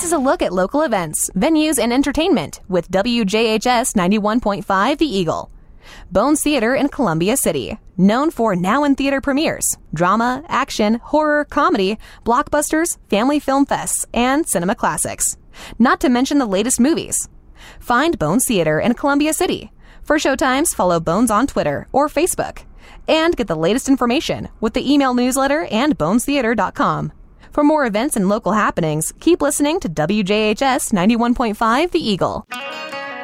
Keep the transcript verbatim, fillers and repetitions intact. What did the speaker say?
is a look at local events, venues, and entertainment with W J H S ninety-one point five The Eagle. Bones Theater in Columbia City, known for now-in-theater premieres, drama, action, horror, comedy, blockbusters, family film fests, and cinema classics. Not to mention the latest movies. Find Bones Theater in Columbia City. For showtimes, follow Bones on Twitter or Facebook. And get the latest information with the email newsletter and bones theater dot com. For more events and local happenings, keep listening to W J H S ninety-one point five The Eagle.